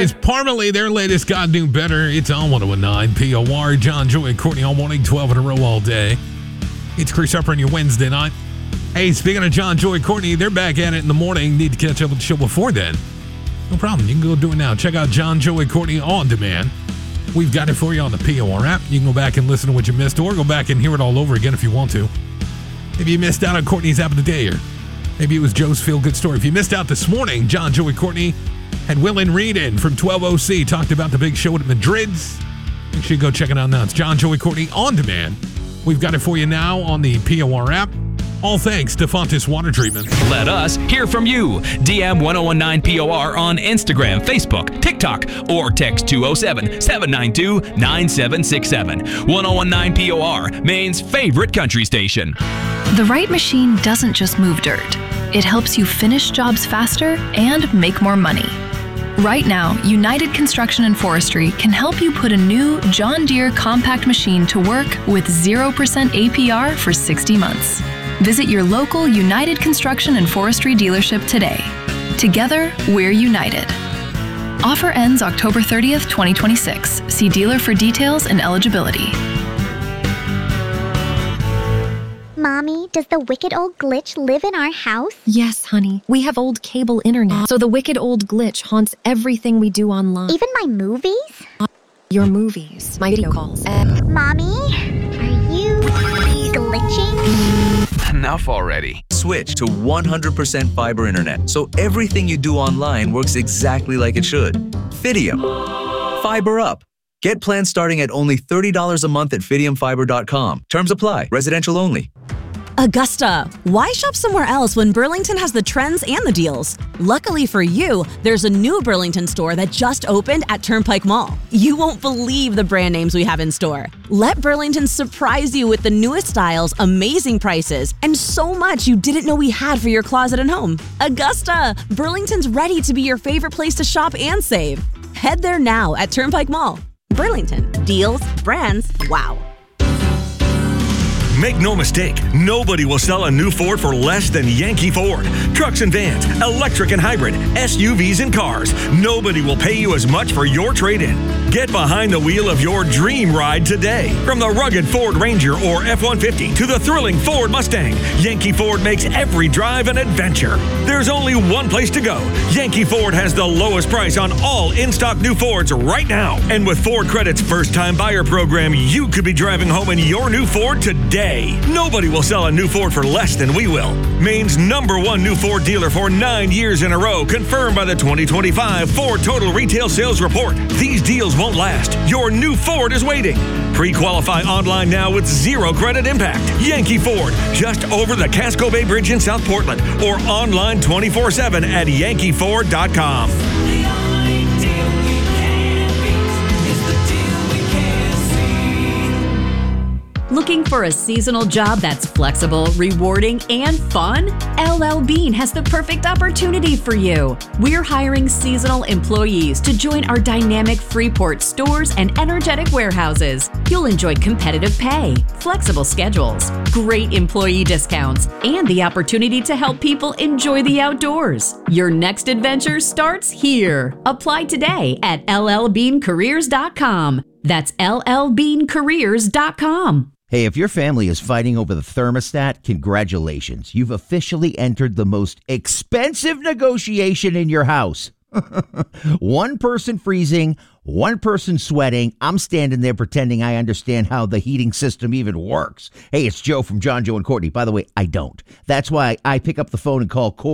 is Parmalee, their latest God Knew Better. It's on 101.9 POR. John, Joy, and Courtney all morning, 12 in a row all day. It's Chris Upper on your Wednesday night. Hey, speaking of John, Joy, Courtney, they're back at it in the morning. Need to catch up with the show before then. No problem. You can go do it now. Check out John, Joy, Courtney on demand. We've got it for you on the POR app. You can go back and listen to what you missed, or go back and hear it all over again if you want to. If you missed out on Courtney's App of the Day, or maybe it was Joe's Feel Good Story. If you missed out this morning, John, Joey, Courtney had Will and Reed in from 12OC, talked about the big show at Madrid's. Make sure you go check it out now. It's John, Joey, Courtney on demand. We've got it for you now on the POR app. All thanks to Fontis Water Treatment. Let us hear from you. DM 1019 POR on Instagram, Facebook, TikTok, or text 207-792-9767. 1019 POR, Maine's favorite country station. The right machine doesn't just move dirt. It helps you finish jobs faster and make more money. Right now, United Construction and Forestry can help you put a new John Deere compact machine to work with 0% APR for 60 months. Visit your local United Construction and Forestry dealership today. Together, we're united. Offer ends October 30th, 2026. See dealer for details and eligibility. Mommy, does the wicked old glitch live in our house? Yes, honey. We have old cable internet, so the wicked old glitch haunts everything we do online. Even my movies? Your movies, my video calls. Mommy, are you glitching? Enough already. Switch to 100% fiber internet, so everything you do online works exactly like it should. Fidium. Fiber up. Get plans starting at only $30 a month at fidiumfiber.com. Terms apply. Residential only. Augusta, why shop somewhere else when Burlington has the trends and the deals? Luckily for you, there's a new Burlington store that just opened at Turnpike Mall. You won't believe the brand names we have in store. Let Burlington surprise you with the newest styles, amazing prices, and so much you didn't know we had for your closet and home. Augusta, Burlington's ready to be your favorite place to shop and save. Head there now at Turnpike Mall. Burlington. Deals, brands, wow. Make no mistake, nobody will sell a new Ford for less than Yankee Ford. Trucks and vans, electric and hybrid, SUVs and cars. Nobody will pay you as much for your trade-in. Get behind the wheel of your dream ride today. From the rugged Ford Ranger or F-150 to the thrilling Ford Mustang, Yankee Ford makes every drive an adventure. There's only one place to go. Yankee Ford has the lowest price on all in-stock new Fords right now. And with Ford Credit's first-time buyer program, you could be driving home in your new Ford today. Nobody will sell a new Ford for less than we will. Maine's #1 new Ford dealer for 9 years in a row, confirmed by the 2025 Ford Total Retail Sales Report. These deals won't last. Your new Ford is waiting. Pre-qualify online now with zero credit impact. Yankee Ford, just over the Casco Bay Bridge in South Portland, or online 24/7 at yankeeford.com. Looking for a seasonal job that's flexible, rewarding, and fun? LL Bean has the perfect opportunity for you. We're hiring seasonal employees to join our dynamic Freeport stores and energetic warehouses. You'll enjoy competitive pay, flexible schedules, great employee discounts, and the opportunity to help people enjoy the outdoors. Your next adventure starts here. Apply today at llbeancareers.com. That's llbeancareers.com. Hey, if your family is fighting over the thermostat, congratulations. You've officially entered the most expensive negotiation in your house. One person freezing, one person sweating. I'm standing there pretending I understand how the heating system even works. Hey, it's Joe from John, Joe, and Courtney. By the way, I don't. That's why I pick up the phone and call Courtney.